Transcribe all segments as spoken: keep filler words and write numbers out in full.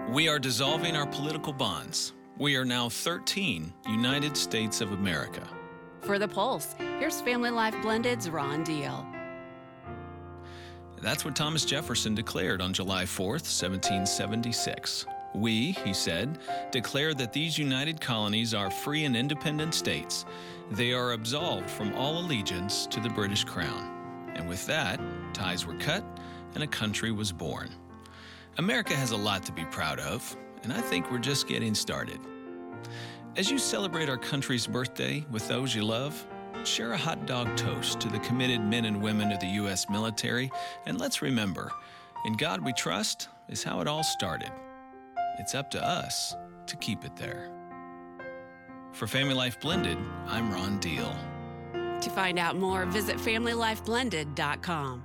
We are dissolving our political bonds. We are now thirteen United States of America. For the Pulse, here's Family Life Blended's Ron Deal. That's what Thomas Jefferson declared on July fourth, seventeen seventy-six. We, he said, declare that these united colonies are free and independent states. They are absolved from all allegiance to the British Crown. And with that, ties were cut and a country was born. America has a lot to be proud of, and I think we're just getting started. As you celebrate our country's birthday with those you love, share a hot dog toast to the committed men and women of the U S military, and let's remember, in God we trust is how it all started. It's up to us to keep it there. For Family Life Blended, I'm Ron Deal. To find out more, visit family life blended dot com.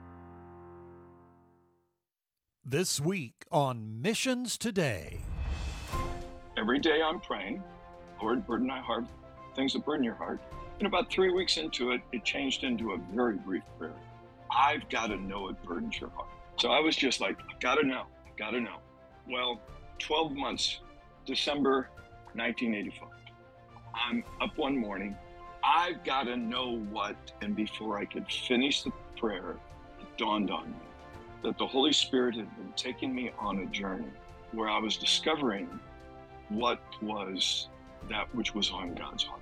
This week on Missions Today. Every day I'm praying, Lord, burden my heart, things that burden your heart. And about three weeks into it, it changed into a very brief prayer. I've got to know it burdens your heart. So I was just like, I gotta know, I gotta know. Well, twelve months, December nineteen eighty-five. I'm up one morning. I've got to know what, and before I could finish the prayer, it dawned on me that the Holy Spirit had been taking me on a journey where I was discovering what was that which was on God's heart.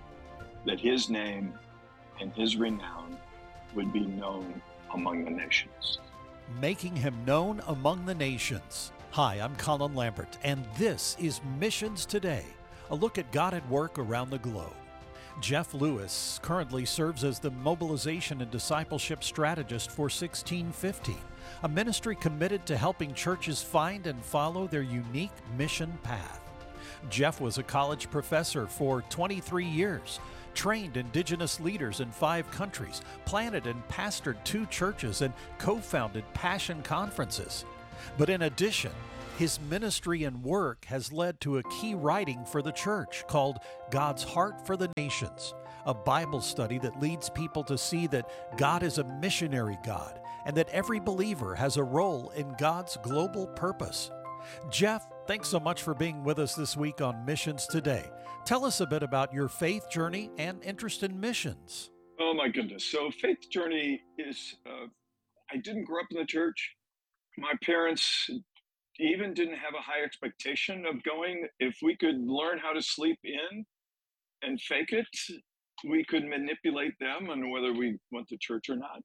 That his name and his renown would be known among the nations. Making him known among the nations. Hi, I'm Colin Lambert, and this is Missions Today, a look at God at work around the globe. Jeff Lewis currently serves as the Mobilization and Discipleship Strategist for sixteen fifteen, a ministry committed to helping churches find and follow their unique mission path. Jeff was a college professor for twenty-three years, trained Indigenous leaders in five countries, planted and pastored two churches, and co-founded Passion Conferences. But in addition, his ministry and work has led to a key writing for the church called God's Heart for the Nations, a Bible study that leads people to see that God is a missionary God and that every believer has a role in God's global purpose. Jeff, thanks so much for being with us this week on Missions Today. Tell us a bit about your faith journey and interest in missions. Oh my goodness. So faith journey is, uh, I didn't grow up in the church. My parents even didn't have a high expectation of going. If we could learn how to sleep in and fake it, we could manipulate them on whether we went to church or not.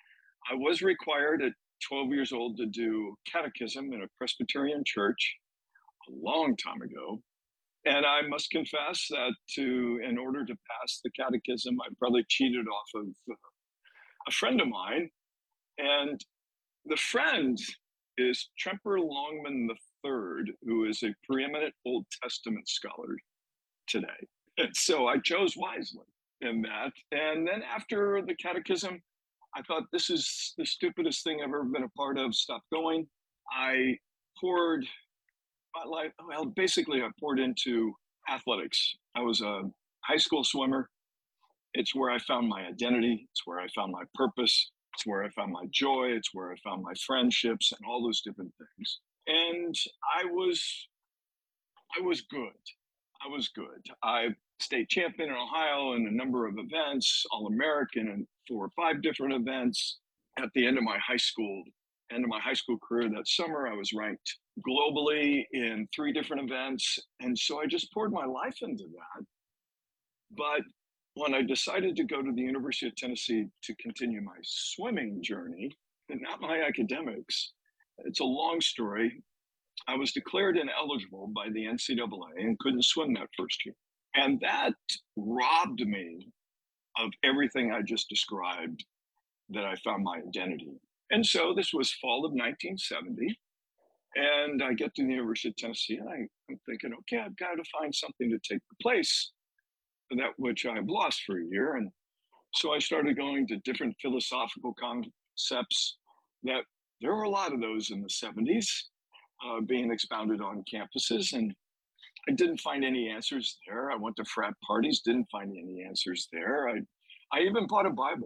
I was required at twelve years old to do catechism in a Presbyterian church a long time ago. And I must confess that to, in order to pass the catechism, I probably cheated off of a friend of mine. And the friend is Tremper Longman the third, who is a preeminent Old Testament scholar today. And so I chose wisely in that. And then after the catechism, I thought, this is the stupidest thing I've ever been a part of. Stop going. I poured my life, well, basically I poured into athletics. I was a high school swimmer. It's where I found my identity. It's where I found my purpose. It's where I found my joy. It's where I found my friendships and all those different things. And I was, I was good. I was good. I state champion in Ohio in a number of events, All-American in four or five different events. At the end of my high school, end of my high school career that summer, I was ranked globally in three different events. And so I just poured my life into that. But when I decided to go to the University of Tennessee to continue my swimming journey, and not my academics, it's a long story. I was declared ineligible by the N C double A and couldn't swim that first year. And that robbed me of everything I just described that I found my identity. And so this was fall of nineteen seventy. And I get to the University of Tennessee and I, I'm thinking, okay, I've got to find something to take the place of that which I've lost for a year. And so I started going to different philosophical concepts that there were a lot of those in the seventies uh, being expounded on campuses. And I didn't find any answers there. I went to frat parties, didn't find any answers there. I, I even bought a Bible.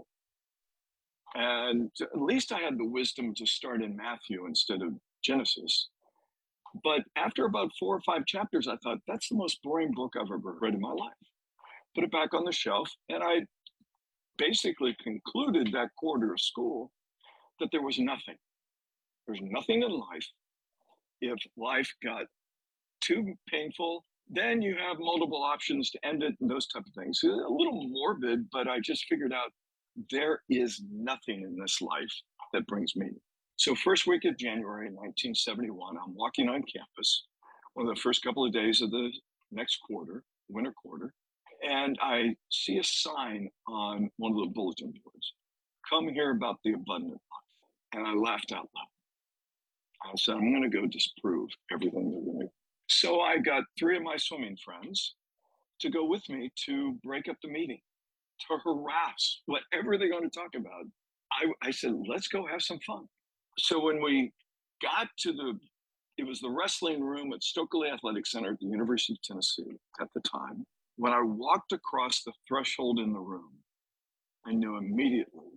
And at least I had the wisdom to start in Matthew instead of Genesis. But after about four or five chapters, I thought, that's the most boring book I've ever read in my life. Put it back on the shelf, and I basically concluded that quarter of school that there was nothing. There's nothing in life. If life got too painful, then you have multiple options to end it and those type of things. A little morbid, but I just figured out there is nothing in this life that brings meaning. So first week of January nineteen seventy-one, I'm walking on campus, one of the first couple of days of the next quarter, winter quarter, and I see a sign on one of the bulletin boards, "Come hear about the abundant life." And I laughed out loud. I said, I'm going to go disprove everything they're going to. So I got three of my swimming friends to go with me to break up the meeting, to harass whatever they're going to talk about. I, I said, let's go have some fun. So when we got to the, it was the wrestling room at Stokely Athletic Center at the University of Tennessee at the time. When I walked across the threshold in the room, I knew immediately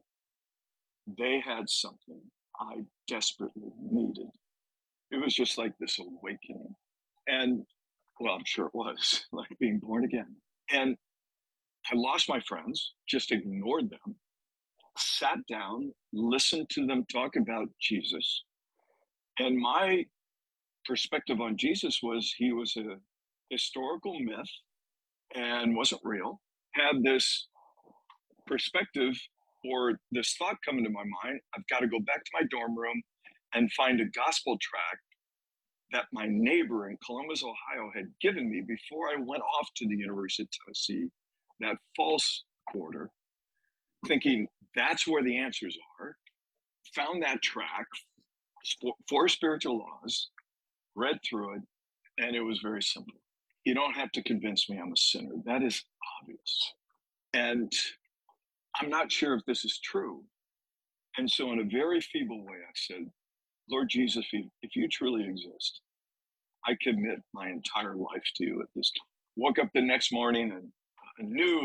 they had something I desperately needed. It was just like this awakening. And well, I'm sure it was like being born again. And I lost my friends, just ignored them, sat down, listened to them talk about Jesus. And my perspective on Jesus was he was a historical myth and wasn't real. Had this perspective or this thought come into my mind, I've got to go back to my dorm room and find a gospel tract that my neighbor in Columbus, Ohio had given me before I went off to the University of Tennessee, that false quarter, thinking that's where the answers are. Found that tract, Four Spiritual Laws, read through it, and it was very simple. You don't have to convince me I'm a sinner. That is obvious. And I'm not sure if this is true. And so in a very feeble way, I said, Lord Jesus, if you, if you truly exist, I commit my entire life to you at this time. Woke up the next morning and I knew